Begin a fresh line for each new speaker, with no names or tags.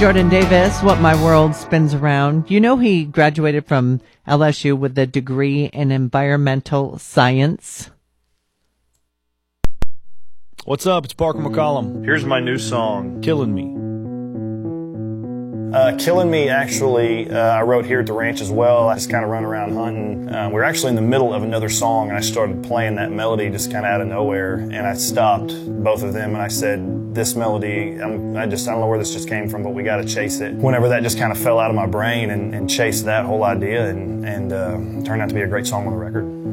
Jordan Davis, What My World Spins Around. You know he graduated from LSU with a degree in environmental science.
What's up? It's Parker McCollum.
Here's my new song,
Killing Me.
Killing Me, actually, I wrote here at the ranch as well. I just kind of run around hunting. We were actually in the middle of another song, and I started playing that melody just kind of out of nowhere, and I stopped both of them, and I said, this melody, I don't know where this just came from, but we got to chase it. Whenever that just kind of fell out of my brain and chased that whole idea and turned out to be a great song on the record.